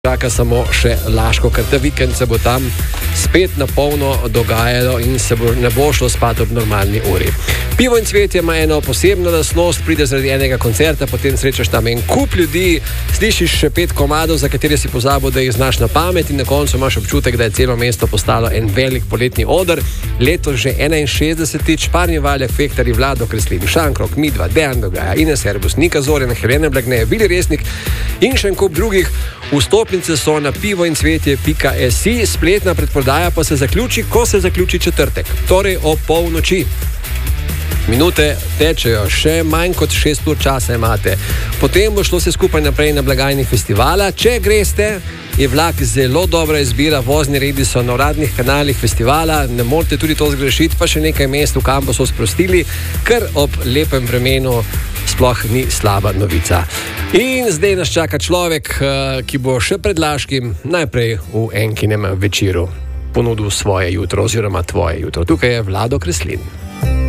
Čaka samo še Laško, ker ta vikend se bo tam spet na polno dogajalo in ne bo šlo spat ob normalni uri. Pivo in cvetje ima eno posebno lastnost, pride zaradi enega koncerta, potem srečaš tam en kup ljudi, slišiš še 5 komadov, za katere si pozabil, da jih znaš na pamet in na koncu imaš občutek, da je celo mesto postalo en velik poletni oder. Letos že 61. Parni Valjak, Fehtarji, Vlado Kreslin, Šankrok, Midva, Dejan Dogaja, Ines Erbus, Nika Zorjana, Helena Blagne, Vili Resnik in še en kup drugih. Vstopnice so na pivoincvetje.si, spletna predprodaja pa se zaključi, ko se zaključi četrtek, torej ob polnoči. Minute tečejo, še manj kot 6 ur časa imate. Potem bo šlo se skupaj naprej na blagajni festivala. Če greste, je vlak zelo dobra izbira, vozni redi so na uradnih kanalih festivala, ne morete tudi to zgrešiti, pa še nekaj mest v kampu so sprostili, ker ob lepem vremenu sploh ni slaba novica. In zdaj nas čaka človek, ki bo še pred Laškim najprej v enkinem večeru ponudil svoje jutro oziroma tvoje jutro. Tukaj je Vlado Kreslin.